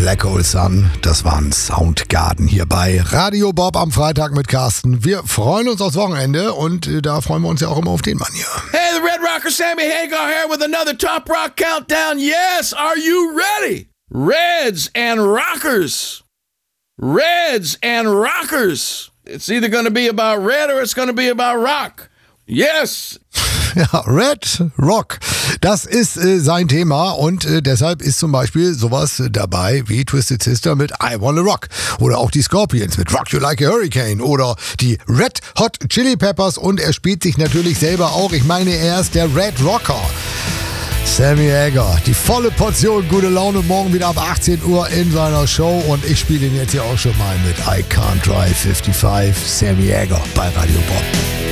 Black Hole Sun, das waren Soundgarden hier bei Radio Bob am Freitag mit Carsten. Wir freuen uns aufs Wochenende und da freuen wir uns ja auch immer auf den Mann hier. Hey, the Red Rocker Sammy Hagar here with another Top Rock Countdown. Yes, are you ready? Reds and Rockers. Reds and Rockers. It's either going to be about red or it's going to be about rock. Yes. Ja, Red Rock, das ist sein Thema und deshalb ist zum Beispiel sowas dabei wie Twisted Sister mit I Wanna Rock oder auch die Scorpions mit Rock You Like a Hurricane oder die Red Hot Chili Peppers und er spielt sich natürlich selber auch. Ich meine, er ist der Red Rocker. Sammy Hagar, die volle Portion gute Laune morgen wieder ab 18 Uhr in seiner Show und ich spiele ihn jetzt hier auch schon mal mit I Can't Drive 55, Sammy Hagar bei Radio Bob.